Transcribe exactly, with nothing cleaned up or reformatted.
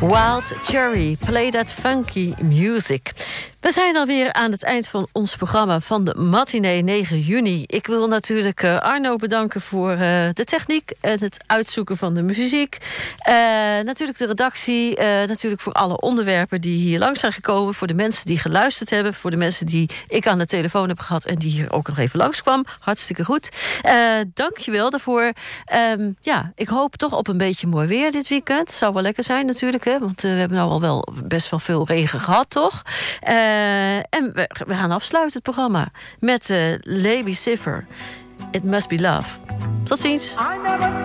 Wild Cherry, play that funky music. We zijn alweer aan het eind van ons programma van de matinee negen juni. Ik wil natuurlijk uh, Arno bedanken voor uh, de techniek en het uitzoeken van de muziek. Uh, natuurlijk de redactie, uh, natuurlijk voor alle onderwerpen die hier langs zijn gekomen. Voor de mensen die geluisterd hebben, voor de mensen die ik aan de telefoon heb gehad en die hier ook nog even langskwam. Hartstikke goed. Uh, Dank je wel daarvoor. Um, ja, ik hoop toch op een beetje mooi weer dit weekend. Zou wel lekker zijn natuurlijk, hè? Want uh, we hebben nou al wel best wel veel regen gehad, toch? Uh, en we, we gaan afsluiten het programma met uh, Lady Cipher. It Must Be Love. Tot ziens.